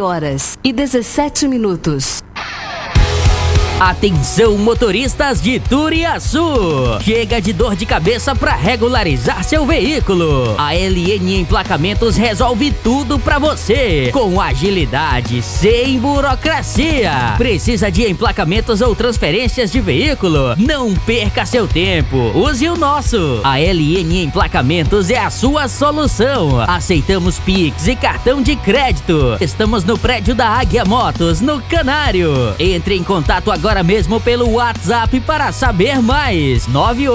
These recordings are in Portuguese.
9h17. Atenção, motoristas de Turiaçu! Chega de dor de cabeça para regularizar seu veículo. A LN Emplacamentos resolve tudo para você, com agilidade, sem burocracia. Precisa de emplacamentos ou transferências de veículo? Não perca seu tempo, use o nosso. A LN Emplacamentos é a sua solução. Aceitamos Pix e cartão de crédito. Estamos no prédio da Águia Motos, no Canário. Entre em contato agora mesmo pelo WhatsApp para saber mais.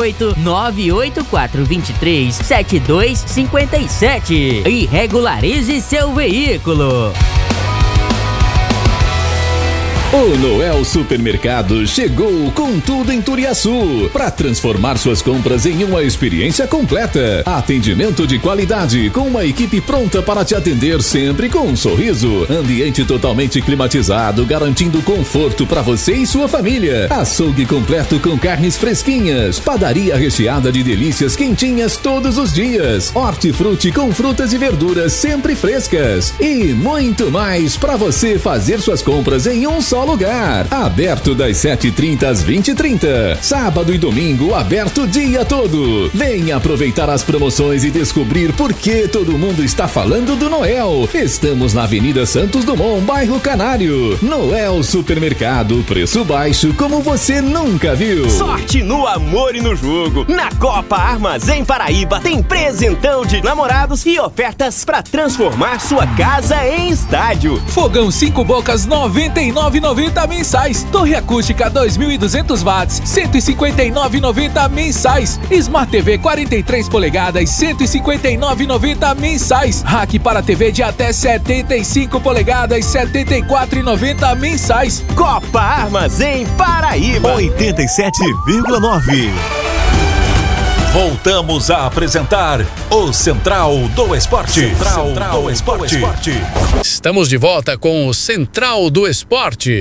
98984237257 e regularize seu veículo. O Noel Supermercado chegou com tudo em Turiaçu para transformar suas compras em uma experiência completa. Atendimento de qualidade com uma equipe pronta para te atender sempre com um sorriso. Ambiente totalmente climatizado, garantindo conforto para você e sua família. Açougue completo com carnes fresquinhas. Padaria recheada de delícias quentinhas todos os dias. Hortifruti com frutas e verduras sempre frescas. E muito mais para você fazer suas compras em um só lugar. Aberto das 7h30 às 20h30. Sábado e domingo aberto o dia todo. Venha aproveitar as promoções e descobrir por que todo mundo está falando do Noel. Estamos na Avenida Santos Dumont, bairro Canário. Noel Supermercado, preço baixo como você nunca viu. Sorte no amor e no jogo. Na Copa Armazém Paraíba tem presentão de namorados e ofertas para transformar sua casa em estádio. Fogão 5 bocas 99,90 mensais. Torre acústica 2.200 watts, 159,90 mensais. Smart TV 43 polegadas, 159,90 mensais. Rack para TV de até 75 polegadas, 74,90 mensais. Copa Armazém Paraíba 87,9. Voltamos a apresentar o Central do Esporte. Central do Esporte. Estamos de volta com o Central do Esporte.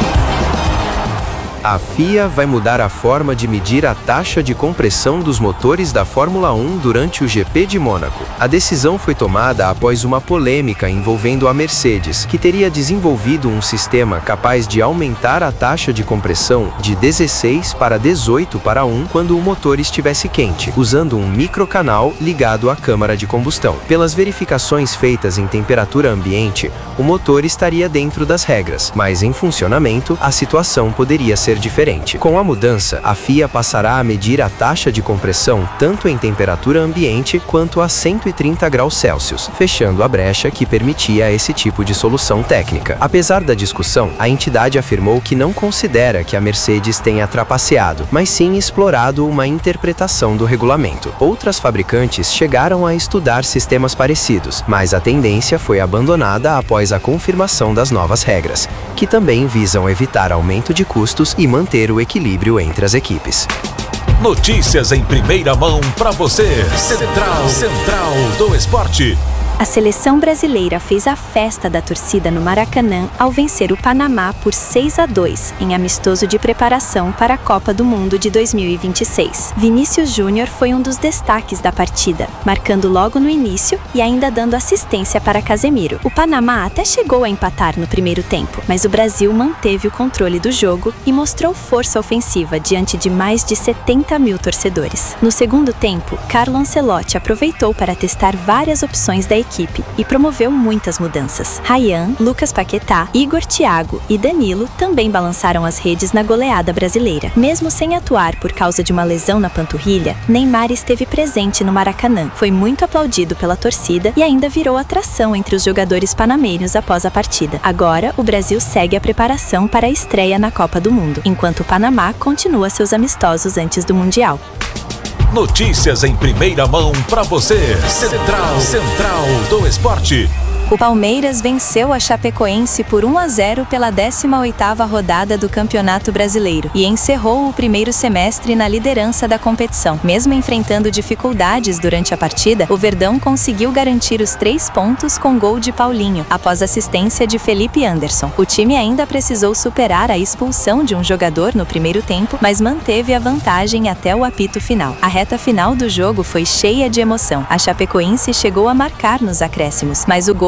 A FIA vai mudar a forma de medir a taxa de compressão dos motores da Fórmula 1 durante o GP de Mônaco. A decisão foi tomada após uma polêmica envolvendo a Mercedes, que teria desenvolvido um sistema capaz de aumentar a taxa de compressão de 16 para 18 para 1 quando o motor estivesse quente, usando um microcanal ligado à câmara de combustão. Pelas verificações feitas em temperatura ambiente, o motor estaria dentro das regras, mas em funcionamento, a situação poderia ser diferente. Com a mudança, a FIA passará a medir a taxa de compressão tanto em temperatura ambiente quanto a 130 graus Celsius, fechando a brecha que permitia esse tipo de solução técnica. Apesar da discussão, a entidade afirmou que não considera que a Mercedes tenha trapaceado, mas sim explorado uma interpretação do regulamento. Outras fabricantes chegaram a estudar sistemas parecidos, mas a tendência foi abandonada após a confirmação das novas regras, que também visam evitar aumento de custos e manter o equilíbrio entre as equipes. Notícias em primeira mão para você. Central do Esporte. A seleção brasileira fez a festa da torcida no Maracanã ao vencer o Panamá por 6-2 em amistoso de preparação para a Copa do Mundo de 2026. Vinícius Júnior foi um dos destaques da partida, marcando logo no início e ainda dando assistência para Casemiro. O Panamá até chegou a empatar no primeiro tempo, mas o Brasil manteve o controle do jogo e mostrou força ofensiva diante de mais de 70 mil torcedores. No segundo tempo, Carlo Ancelotti aproveitou para testar várias opções da equipe e promoveu muitas mudanças. Ryan, Lucas Paquetá, Igor Thiago e Danilo também balançaram as redes na goleada brasileira. Mesmo sem atuar por causa de uma lesão na panturrilha, Neymar esteve presente no Maracanã. Foi muito aplaudido pela torcida e ainda virou atração entre os jogadores panamenhos após a partida. Agora, o Brasil segue a preparação para a estreia na Copa do Mundo, enquanto o Panamá continua seus amistosos antes do Mundial. Notícias em primeira mão para você. Central do Esporte. O Palmeiras venceu a Chapecoense por 1-0 pela 18ª rodada do Campeonato Brasileiro e encerrou o primeiro semestre na liderança da competição. Mesmo enfrentando dificuldades durante a partida, o Verdão conseguiu garantir os 3 pontos com gol de Paulinho, após assistência de Felipe Anderson. O time ainda precisou superar a expulsão de um jogador no primeiro tempo, mas manteve a vantagem até o apito final. A reta final do jogo foi cheia de emoção. A Chapecoense chegou a marcar nos acréscimos, mas o gol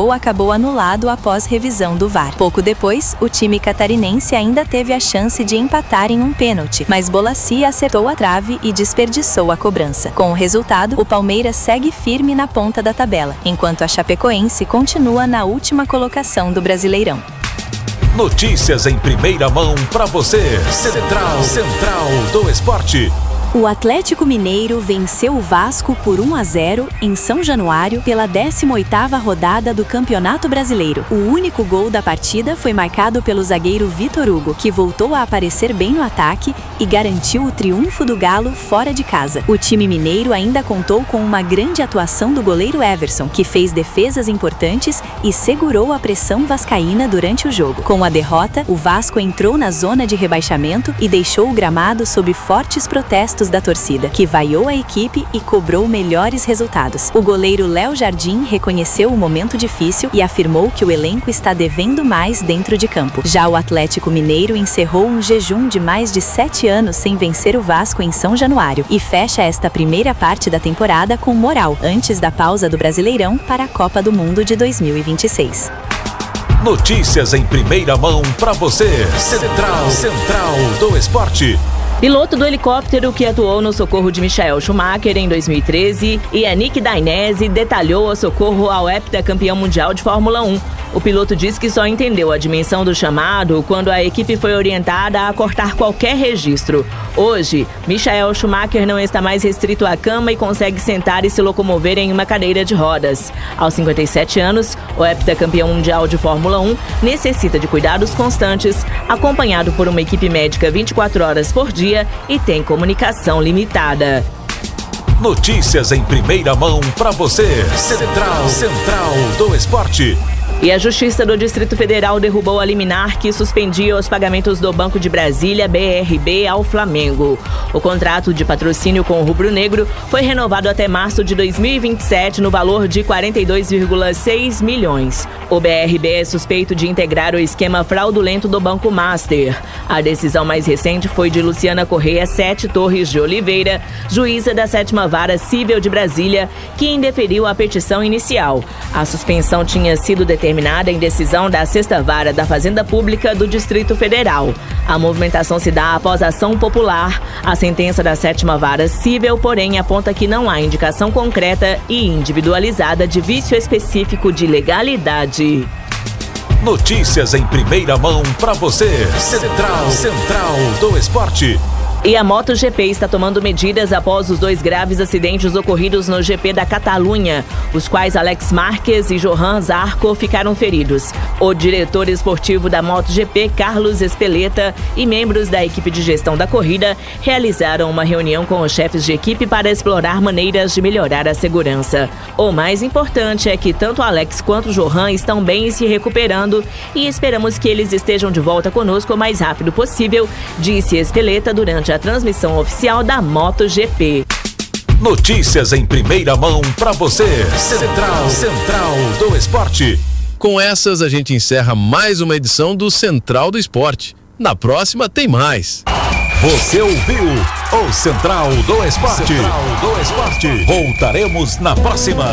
gol acabou anulado após revisão do VAR. Pouco depois, o time catarinense ainda teve a chance de empatar em um pênalti, mas Bolassi acertou a trave e desperdiçou a cobrança. Com o resultado, o Palmeiras segue firme na ponta da tabela, enquanto a Chapecoense continua na última colocação do Brasileirão. Notícias em primeira mão para você. Central do Esporte. O Atlético Mineiro venceu o Vasco por 1-0 em São Januário pela 18ª rodada do Campeonato Brasileiro. O único gol da partida foi marcado pelo zagueiro Vitor Hugo, que voltou a aparecer bem no ataque e garantiu o triunfo do Galo fora de casa. O time mineiro ainda contou com uma grande atuação do goleiro Everson, que fez defesas importantes e segurou a pressão vascaína durante o jogo. Com a derrota, o Vasco entrou na zona de rebaixamento e deixou o gramado sob fortes protestos da torcida, que vaiou a equipe e cobrou melhores resultados. O goleiro Léo Jardim reconheceu o momento difícil e afirmou que o elenco está devendo mais dentro de campo. Já o Atlético Mineiro encerrou um jejum de mais de 7 anos sem vencer o Vasco em São Januário e fecha esta primeira parte da temporada com moral, antes da pausa do Brasileirão para a Copa do Mundo de 2026. Notícias em primeira mão para você. Central do Esporte. Piloto do helicóptero que atuou no socorro de Michael Schumacher em 2013, Yannick Dainese detalhou o socorro ao heptacampeão mundial de Fórmula 1. O piloto disse que só entendeu a dimensão do chamado quando a equipe foi orientada a cortar qualquer registro. Hoje, Michael Schumacher não está mais restrito à cama e consegue sentar e se locomover em uma cadeira de rodas. Aos 57 anos, o heptacampeão mundial de Fórmula 1 necessita de cuidados constantes, acompanhado por uma equipe médica 24 horas por dia e tem comunicação limitada. Notícias em primeira mão para você. Central do Esporte. E a Justiça do Distrito Federal derrubou a liminar que suspendia os pagamentos do Banco de Brasília, BRB, ao Flamengo. O contrato de patrocínio com o rubro-negro foi renovado até março de 2027 no valor de 42,6 milhões. O BRB é suspeito de integrar o esquema fraudulento do Banco Master. A decisão mais recente foi de Luciana Correia Sete Torres de Oliveira, juíza da 7ª Vara Cível de Brasília, que indeferiu a petição inicial. A suspensão tinha sido determinada em decisão da 6ª Vara da Fazenda Pública do Distrito Federal. A movimentação se dá após ação popular. A sentença da 7ª Vara Cível, porém, aponta que não há indicação concreta e individualizada de vício específico de legalidade. Notícias em primeira mão para você. Central do Esporte. E a MotoGP está tomando medidas após os 2 graves acidentes ocorridos no GP da Catalunha, os quais Alex Marques e Johan Zarco ficaram feridos. O diretor esportivo da MotoGP, Carlos Espeleta, e membros da equipe de gestão da corrida realizaram uma reunião com os chefes de equipe para explorar maneiras de melhorar a segurança. O mais importante é que tanto Alex quanto Johan estão bem e se recuperando e esperamos que eles estejam de volta conosco o mais rápido possível, disse Espeleta durante a transmissão oficial da MotoGP. Notícias em primeira mão para você. Central do Esporte. Com essas, a gente encerra mais uma edição do Central do Esporte. Na próxima tem mais. Você ouviu o Central do Esporte. Voltaremos na próxima.